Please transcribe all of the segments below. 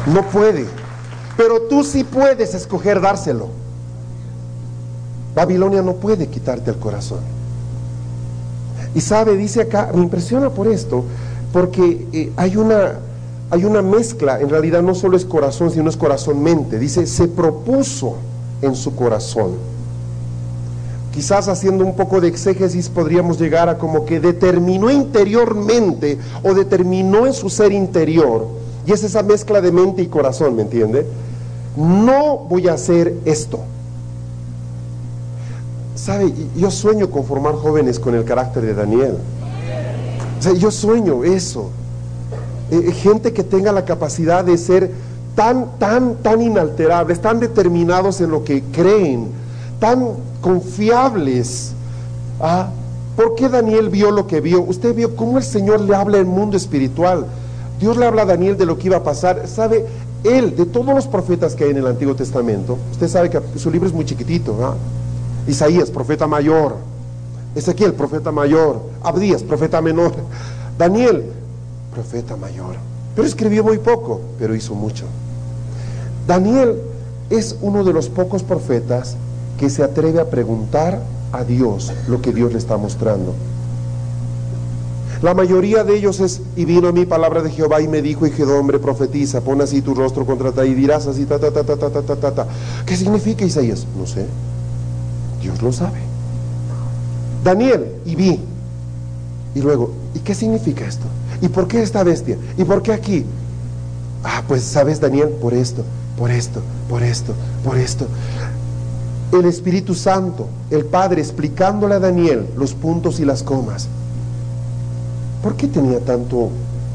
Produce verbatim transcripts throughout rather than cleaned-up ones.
No puede. Pero tú sí puedes escoger dárselo. Babilonia no puede quitarte el corazón. Y sabe, dice acá, me impresiona por esto, porque eh, hay una hay una mezcla, en realidad no solo es corazón, sino es corazón-mente. Dice, se propuso en su corazón. Quizás haciendo un poco de exégesis podríamos llegar a como que determinó interiormente o determinó en su ser interior, y es esa mezcla de mente y corazón, ¿me entiende? No voy a hacer esto. ¿Sabe? Yo sueño con formar jóvenes con el carácter de Daniel. O sea, yo sueño eso. Eh, gente que tenga la capacidad de ser tan, tan, tan inalterables, tan determinados en lo que creen, tan confiables. ¿Ah? ¿Por qué Daniel vio lo que vio? Usted vio cómo el Señor le habla en el mundo espiritual. Dios le habla a Daniel de lo que iba a pasar. ¿Sabe? Él, de todos los profetas que hay en el Antiguo Testamento, usted sabe que su libro es muy chiquitito, ¿ah? Isaías, profeta mayor. Ezequiel, profeta mayor. Abdías, profeta menor. Daniel, profeta mayor. Pero escribió muy poco, pero hizo mucho. Daniel es uno de los pocos profetas que se atreve a preguntar a Dios lo que Dios le está mostrando. La mayoría de ellos es, y vino a mí palabra de Jehová y me dijo, hijo de hombre, profetiza, pon así tu rostro contra ti y dirás así, ta, ta, ta, ta, ta, ta, ta, ta. ¿Qué significa, Isaías? No sé. Dios lo sabe. Daniel, y vi. Y luego, ¿y qué significa esto? ¿Y por qué esta bestia? ¿Y por qué aquí? Ah, pues sabes, Daniel, por esto, por esto, por esto, por esto. El Espíritu Santo, el Padre, explicándole a Daniel los puntos y las comas. ¿Por qué tenía tanto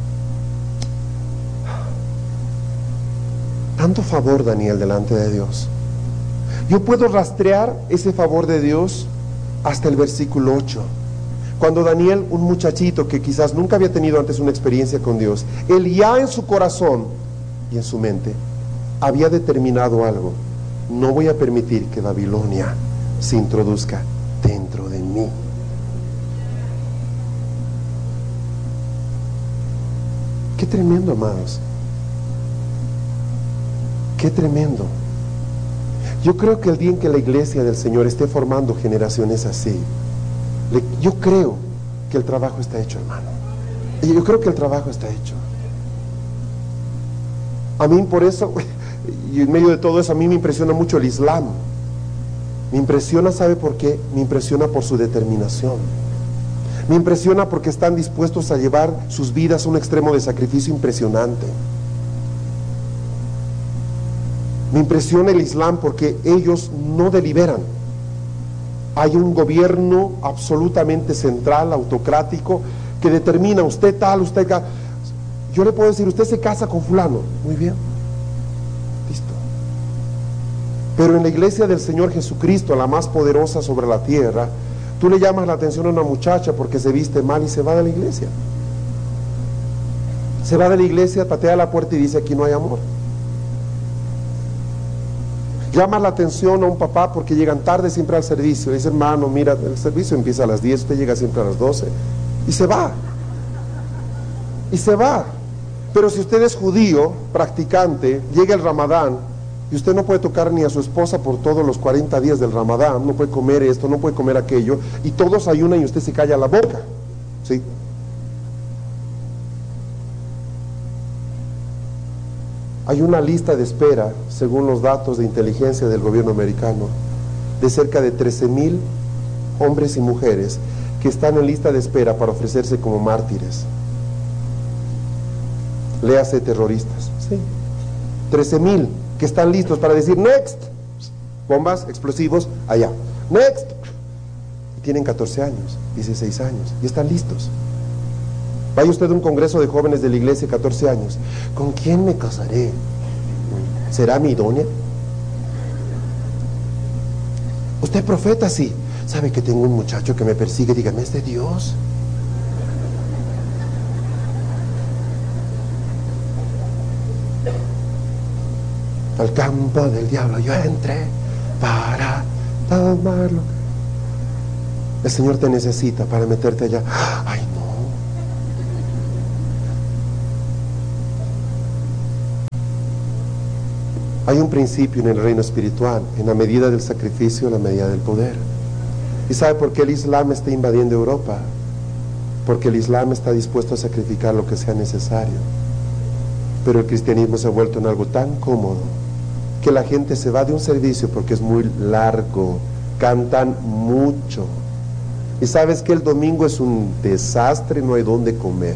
tanto favor Daniel delante de Dios? Yo puedo rastrear ese favor de Dios hasta el versículo ocho. Cuando Daniel, un muchachito que quizás nunca había tenido antes una experiencia con Dios, él ya en su corazón y en su mente había determinado algo: no voy a permitir que Babilonia se introduzca dentro de mí. Qué tremendo, amados. Qué tremendo. Yo creo que el día en que la iglesia del Señor esté formando generaciones así, le, yo creo que el trabajo está hecho, hermano. Yo creo que el trabajo está hecho. A mí por eso, y en medio de todo eso, a mí me impresiona mucho el Islam. Me impresiona, ¿sabe por qué? Me impresiona por su determinación. Me impresiona porque están dispuestos a llevar sus vidas a un extremo de sacrificio impresionante. Me impresiona el Islam porque ellos no deliberan. Hay un gobierno absolutamente central, autocrático, que determina usted tal, usted tal. Yo le puedo decir, usted se casa con fulano, muy bien, listo. Pero en la iglesia del Señor Jesucristo, la más poderosa sobre la tierra, tú le llamas la atención a una muchacha porque se viste mal y se va de la iglesia. Se va de la iglesia, patea la puerta y dice, aquí no hay amor. Llama la atención a un papá porque llegan tarde siempre al servicio. Le dice, hermano, mira, el servicio empieza a las diez, usted llega siempre a las doce. Y se va. Y se va. Pero si usted es judío, practicante, llega el Ramadán y usted no puede tocar ni a su esposa por todos los cuarenta días del Ramadán, no puede comer esto, no puede comer aquello, y todos ayunan y usted se calla la boca. ¿Sí? Hay una lista de espera, según los datos de inteligencia del gobierno americano, de cerca de trece mil hombres y mujeres que están en lista de espera para ofrecerse como mártires. Léase terroristas. Sí. trece mil que están listos para decir next, bombas, explosivos, allá, next, y tienen catorce años, dieciséis años, y están listos. Vaya usted a un congreso de jóvenes de la iglesia, catorce años, ¿con quién me casaré? ¿Será mi idónea? Usted profeta, sí. ¿Sabe que tengo un muchacho que me persigue? Dígame, ¿es de Dios? Al campo del diablo yo entré para tomarlo. El Señor te necesita para meterte allá. Ay, no. Hay un principio en el reino espiritual: en la medida del sacrificio, en la medida del poder. ¿Y sabe por qué el Islam está invadiendo Europa? Porque el Islam está dispuesto a sacrificar lo que sea necesario. Pero el cristianismo se ha vuelto en algo tan cómodo que la gente se va de un servicio porque es muy largo, cantan mucho. Y sabes que el domingo es un desastre, no hay dónde comer.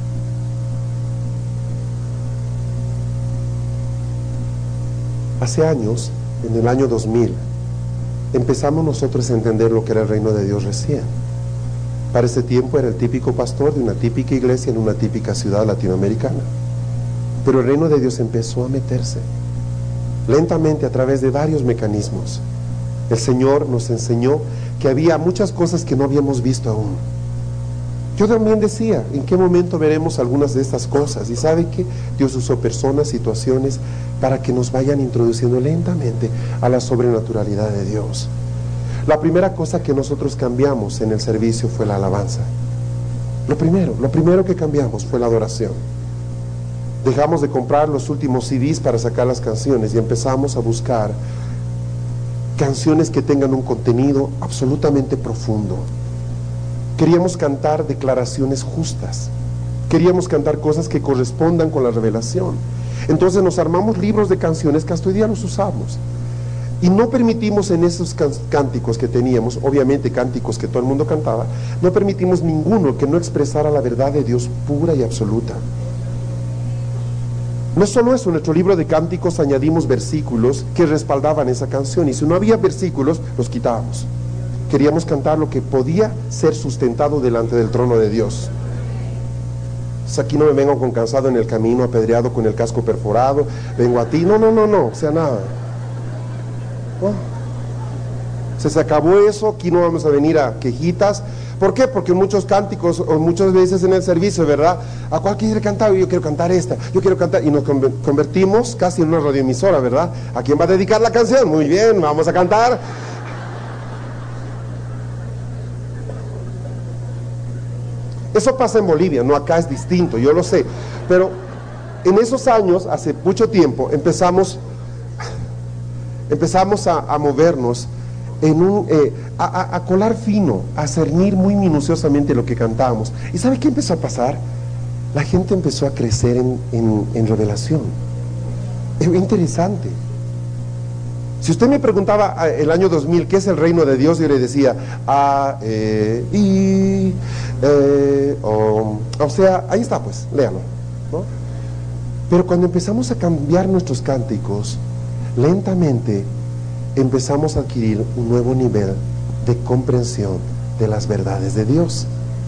Hace años, en el año dos mil, empezamos nosotros a entender lo que era el reino de Dios recién. Para ese tiempo era el típico pastor de una típica iglesia en una típica ciudad latinoamericana. Pero el reino de Dios empezó a meterse lentamente a través de varios mecanismos. El Señor nos enseñó que había muchas cosas que no habíamos visto aún. Yo también decía, ¿en qué momento veremos algunas de estas cosas? Y ¿sabe qué? Dios usó personas, situaciones, para que nos vayan introduciendo lentamente a la sobrenaturalidad de Dios. La primera cosa que nosotros cambiamos en el servicio fue la alabanza. Lo primero, lo primero que cambiamos fue la adoración. Dejamos de comprar los últimos C Ds para sacar las canciones y empezamos a buscar canciones que tengan un contenido absolutamente profundo. Queríamos cantar declaraciones justas. Queríamos cantar cosas que correspondan con la revelación. Entonces nos armamos libros de canciones que hasta hoy día los usamos. Y no permitimos en esos cánticos que teníamos, obviamente cánticos que todo el mundo cantaba, no permitimos ninguno que no expresara la verdad de Dios pura y absoluta. No solo eso, en nuestro libro de cánticos añadimos versículos que respaldaban esa canción, y si no había versículos, los quitábamos. Queríamos cantar lo que podía ser sustentado delante del trono de Dios. Pues aquí no me vengo con cansado en el camino, apedreado con el casco perforado, vengo a ti, no, no, no, no, o sea, nada. ¿No? Se, se acabó eso, aquí no vamos a venir a quejitas. ¿Por qué? Porque muchos cánticos, o muchas veces en el servicio, ¿verdad? ¿A cuál quiere cantar? Yo quiero cantar esta, yo quiero cantar, y nos convertimos casi en una radioemisora, ¿verdad? ¿A quién va a dedicar la canción? Muy bien, vamos a cantar. Eso pasa en Bolivia, no, acá es distinto, yo lo sé, pero en esos años, hace mucho tiempo, empezamos empezamos a, a movernos en un, eh, a, a, a colar fino, a cernir muy minuciosamente lo que cantábamos. ¿Y sabe qué empezó a pasar? La gente empezó a crecer en, en, en revelación. Es interesante. Si usted me preguntaba el año dos mil, ¿qué es el reino de Dios? Yo le decía, A, E, I, E, O, o sea, ahí está pues, léalo, ¿no? Pero cuando empezamos a cambiar nuestros cánticos, lentamente empezamos a adquirir un nuevo nivel de comprensión de las verdades de Dios.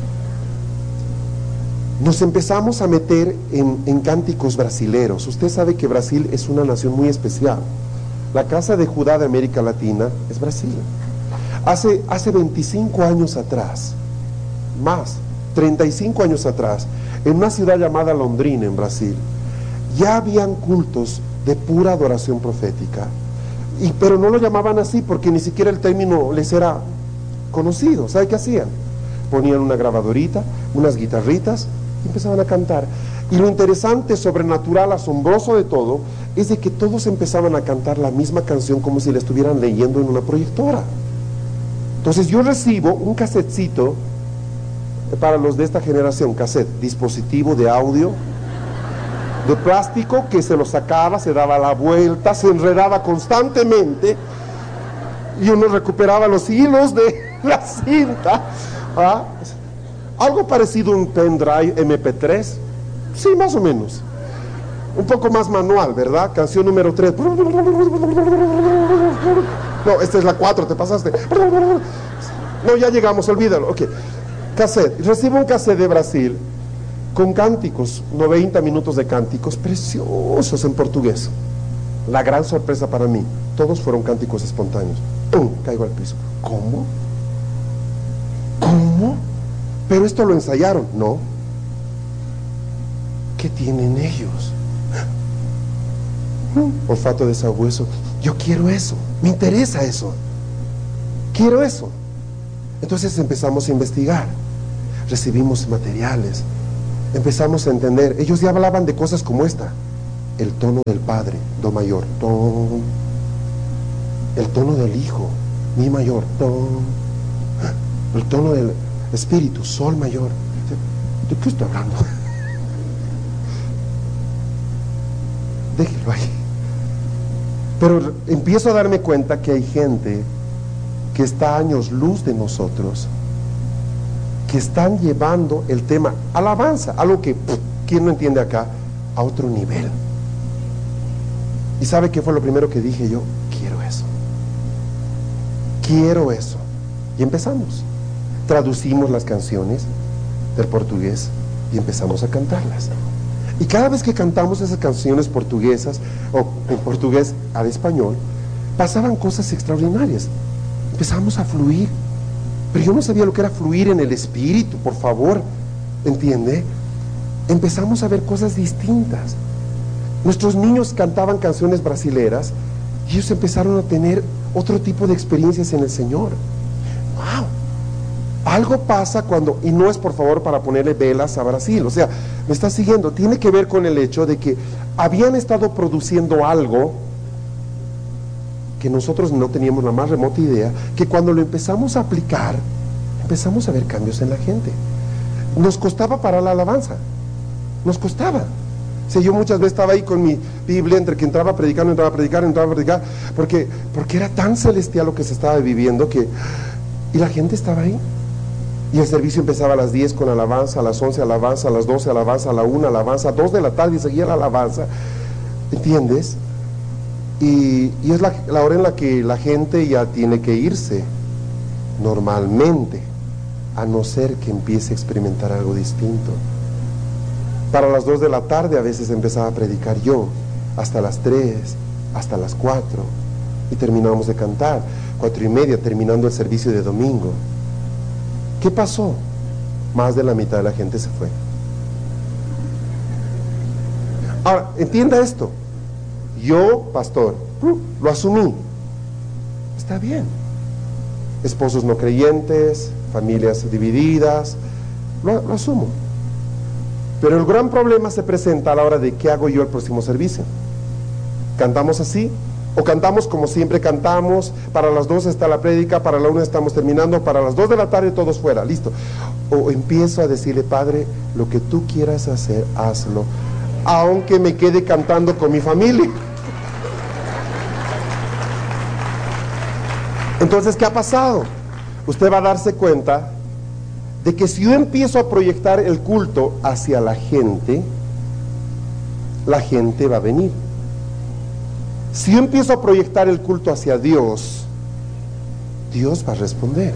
Nos empezamos a meter en, en cánticos brasileros. Usted sabe que Brasil es una nación muy especial. La casa de Judá de América Latina es Brasil. Hace, hace veinticinco años atrás, más, treinta y cinco años atrás, en una ciudad llamada Londrina, en Brasil, ya habían cultos de pura adoración profética. Y, pero no lo llamaban así porque ni siquiera el término les era conocido. ¿Sabe qué hacían? Ponían una grabadorita, unas guitarritas y empezaban a cantar. Y lo interesante, sobrenatural, asombroso de todo, es de que todos empezaban a cantar la misma canción como si la estuvieran leyendo en una proyectora. Entonces yo recibo un casetcito, para los de esta generación, cassette, dispositivo de audio, de plástico, que se lo sacaba, se daba la vuelta, se enredaba constantemente, y uno recuperaba los hilos de la cinta. ¿Ah? Algo parecido a un pendrive eme pe tres, sí, más o menos. Un poco más manual, ¿verdad? Canción número tres. No, esta es la cuatro, te pasaste. No, ya llegamos, olvídalo. Ok, cassette. Recibo un cassette de Brasil con cánticos, noventa minutos de cánticos preciosos en portugués. La gran sorpresa para mí, todos fueron cánticos espontáneos. ¡Pum! Caigo al piso. ¿Cómo? ¿Cómo? Pero esto lo ensayaron. No. ¿Qué tienen ellos? Olfato de sabueso. Yo quiero eso, me interesa eso, quiero eso. Entonces empezamos a investigar, recibimos materiales, empezamos a entender. Ellos ya hablaban de cosas como esta, el tono del Padre, do mayor, ton. El tono del Hijo, mi mayor, ton. El tono del Espíritu, sol mayor. ¿De qué estoy hablando? Déjenlo ahí. Pero empiezo a darme cuenta que hay gente que está a años luz de nosotros, que están llevando el tema alabanza, algo que, pff, ¿quién no entiende acá? A otro nivel. ¿Y sabe qué fue lo primero que dije yo? Quiero eso. Quiero eso. Y empezamos. Traducimos las canciones del portugués y empezamos a cantarlas. Y cada vez que cantamos esas canciones portuguesas, o en portugués al español, pasaban cosas extraordinarias. Empezamos a fluir. Pero yo no sabía lo que era fluir en el espíritu, por favor, ¿entiende? Empezamos a ver cosas distintas. Nuestros niños cantaban canciones brasileras y ellos empezaron a tener otro tipo de experiencias en el Señor. ¡Wow! Algo pasa cuando, y no es por favor para ponerle velas a Brasil, o sea, me está siguiendo, tiene que ver con el hecho de que habían estado produciendo algo que nosotros no teníamos la más remota idea, que cuando lo empezamos a aplicar, empezamos a ver cambios en la gente. Nos costaba parar la alabanza, nos costaba. O sea, yo muchas veces estaba ahí con mi Biblia, entre que entraba a predicar, no entraba a predicar, entraba a predicar, porque, porque era tan celestial lo que se estaba viviendo, que, y la gente estaba ahí. Y el servicio empezaba a las diez con alabanza, a las once alabanza, a las doce alabanza, a la una alabanza, a dos de la tarde y seguía la alabanza. ¿Entiendes? Y, y es la, la hora en la que la gente ya tiene que irse, normalmente, a no ser que empiece a experimentar algo distinto. Para las dos de la tarde a veces empezaba a predicar yo, hasta las tres, hasta las cuatro, y terminábamos de cantar, cuatro y media, terminando el servicio de domingo. ¿Qué pasó? Más de la mitad de la gente se fue. Ahora, entienda esto. Yo, pastor, lo asumí. Está bien. Esposos no creyentes, familias divididas, lo, lo asumo. Pero el gran problema se presenta a la hora de qué hago yo el próximo servicio. ¿Cantamos así? ¿O cantamos como siempre cantamos? Para las dos está la prédica, para la una estamos terminando, para las dos de la tarde todos fuera, listo. O empiezo a decirle, Padre, lo que tú quieras hacer, hazlo, aunque me quede cantando con mi familia. Entonces, ¿qué ha pasado? Usted va a darse cuenta de que si yo empiezo a proyectar el culto hacia la gente, la gente va a venir. Si yo empiezo a proyectar el culto hacia Dios, Dios va a responder.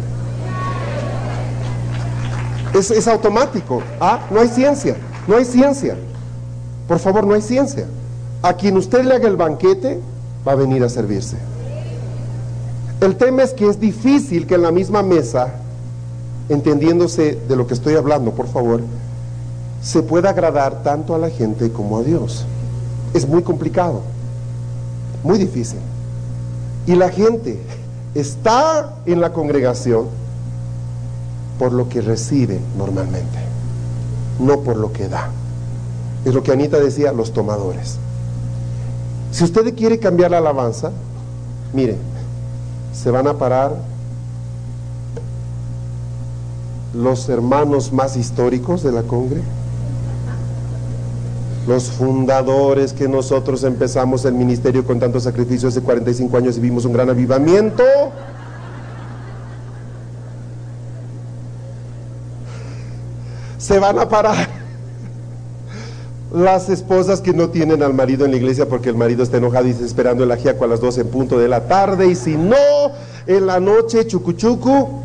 Es, es automático. Ah, no hay ciencia, no hay ciencia. Por favor, no hay ciencia. A quien usted le haga el banquete, va a venir a servirse. El tema es que es difícil que en la misma mesa, entendiéndose de lo que estoy hablando, por favor, se pueda agradar tanto a la gente como a Dios. Es muy complicado, muy difícil. Y la gente está en la congregación por lo que recibe normalmente, no por lo que da. Es lo que Anita decía, los tomadores. Si usted quiere cambiar la alabanza, mire, se van a parar los hermanos más históricos de la congre, los fundadores que nosotros empezamos el ministerio con tanto sacrificio hace cuarenta y cinco años y vimos un gran avivamiento. Se van a parar las esposas que no tienen al marido en la iglesia porque el marido está enojado y está esperando el ajiaco a las doce en punto de la tarde, y si no, en la noche, chucuchucu.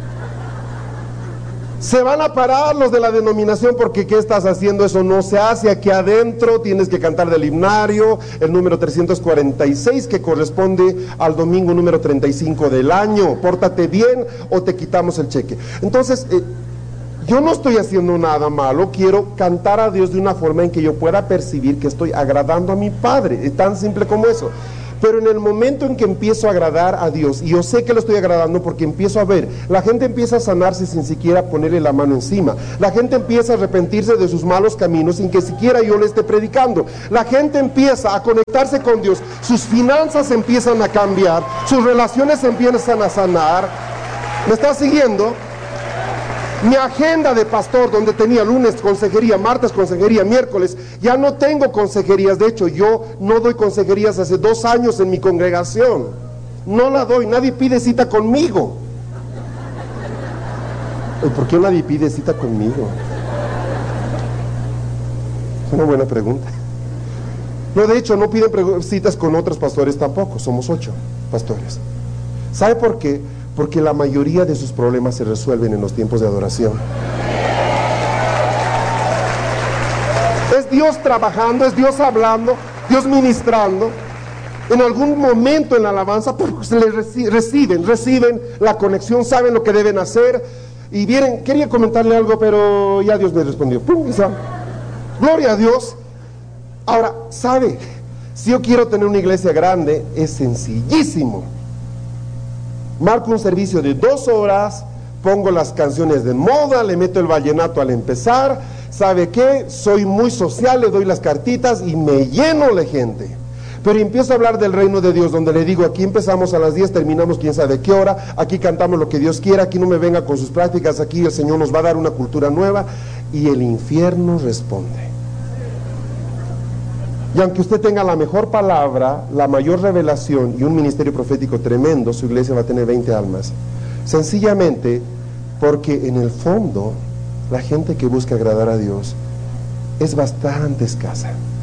Se van a parar los de la denominación porque ¿qué estás haciendo? Eso no se hace aquí adentro, tienes que cantar del himnario, el número trescientos cuarenta y seis, que corresponde al domingo número treinta y cinco del año. Pórtate bien o te quitamos el cheque. Entonces, eh, yo no estoy haciendo nada malo, quiero cantar a Dios de una forma en que yo pueda percibir que estoy agradando a mi Padre, es tan simple como eso. Pero en el momento en que empiezo a agradar a Dios, y yo sé que lo estoy agradando porque empiezo a ver, la gente empieza a sanarse sin siquiera ponerle la mano encima. La gente empieza a arrepentirse de sus malos caminos sin que siquiera yo le esté predicando. La gente empieza a conectarse con Dios, sus finanzas empiezan a cambiar, sus relaciones empiezan a sanar. ¿Me estás siguiendo? Mi agenda de pastor, donde tenía lunes consejería, martes consejería, miércoles, ya no tengo consejerías. De hecho, yo no doy consejerías hace dos años en mi congregación. No la doy, nadie pide cita conmigo. ¿Y por qué nadie pide cita conmigo? Es una buena pregunta. No, de hecho, no piden citas con otros pastores tampoco. Somos ocho pastores. ¿Sabe por qué? Porque la mayoría de sus problemas se resuelven en los tiempos de adoración. Es Dios trabajando, es Dios hablando, Dios ministrando. En algún momento en la alabanza pues, le reci reciben, reciben la conexión, saben lo que deben hacer. Y vienen, quería comentarle algo, pero ya Dios me respondió. ¡Pum! Gloria a Dios. Ahora, ¿sabe? Si yo quiero tener una iglesia grande, es sencillísimo. Marco un servicio de dos horas, pongo las canciones de moda, le meto el vallenato al empezar. ¿Sabe qué? Soy muy social, le doy las cartitas y me lleno de gente. Pero empiezo a hablar del reino de Dios, donde le digo, aquí empezamos a las diez, terminamos quién sabe qué hora, aquí cantamos lo que Dios quiera, aquí no me venga con sus prácticas, aquí el Señor nos va a dar una cultura nueva. Y el infierno responde. Y aunque usted tenga la mejor palabra, la mayor revelación y un ministerio profético tremendo, su iglesia va a tener veinte almas. Sencillamente porque en el fondo la gente que busca agradar a Dios es bastante escasa.